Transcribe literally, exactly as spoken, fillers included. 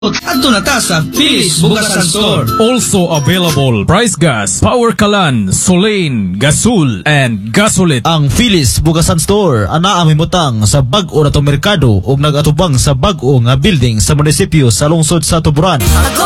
Adto na ta sa Phyllis Bugasan Store. Also available Price Gas, Power Kalan, Solane, Gasol, and Gasolit. Ang Phyllis Bugasan Store ana ang mimutang sa bag-o na to merkado ug nagatubang sa bag-o nga building sa munisipyo sa lungsod sa Tuburan.